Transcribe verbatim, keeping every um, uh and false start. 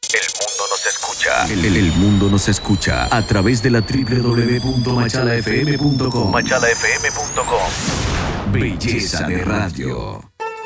El mundo nos escucha. El, el- el mundo nos escucha a través de la doble u doble u doble u punto machala f m punto com. machala f m punto com. Belleza de radio.